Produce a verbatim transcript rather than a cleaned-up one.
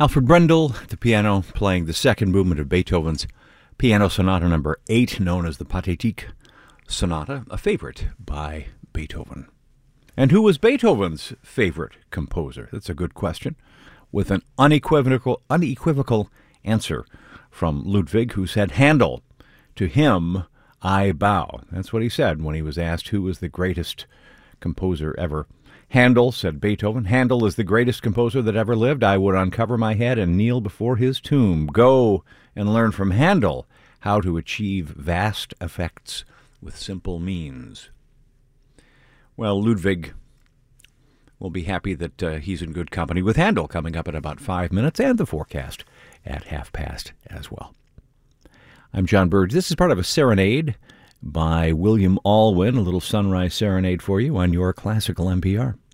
Alfred Brendel at the piano, playing the second movement of Beethoven's Piano Sonata number eight, known as the Pathetique Sonata, a favorite by Beethoven. And who was Beethoven's favorite composer? That's a good question, with an unequivocal, unequivocal answer from Ludwig, who said, Handel. To him, I bow. That's what he said when he was asked who was the greatest composer ever. Handel, said Beethoven. Handel is the greatest composer that ever lived. I would uncover my head and kneel before his tomb. Go and learn from Handel how to achieve vast effects with simple means. Well, Ludwig will be happy that uh, he's in good company with Handel coming up in about five minutes, and the forecast at half past as well. I'm John Burge. This is part of a serenade by William Alwyn, a little sunrise serenade for you on your classical N P R.